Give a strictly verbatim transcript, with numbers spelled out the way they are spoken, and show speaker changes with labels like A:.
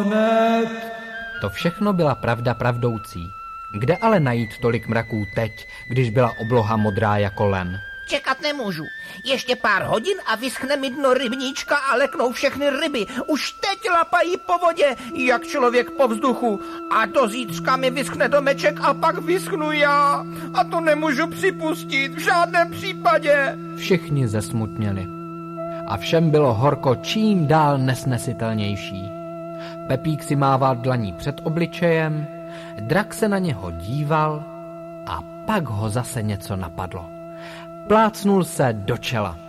A: hned.
B: To všechno byla pravda pravdoucí. Kde ale najít tolik mraků teď, když byla obloha modrá jako len?
C: Čekat nemůžu. Ještě pár hodin a vyschne mi dno rybníčka a leknou všechny ryby. Už teď lapají po vodě, jak člověk po vzduchu. A do zítřka mi vyschne domeček a pak vyschnu já. A to nemůžu připustit v žádném případě.
B: Všichni zesmutněli. A všem bylo horko čím dál nesnesitelnější. Pepík si mával dlaní před obličejem, Drak se na něho díval a pak ho zase něco napadlo. Plácnul se do čela.